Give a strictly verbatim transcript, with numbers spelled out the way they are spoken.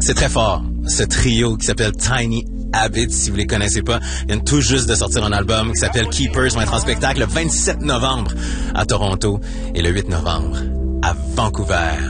C'est très fort. Ce trio qui s'appelle Tiny Habits, si vous les connaissez pas, viennent tout juste de sortir un album qui s'appelle Keepers, vont être en spectacle le vingt-sept novembre à Toronto et le huit novembre à Vancouver.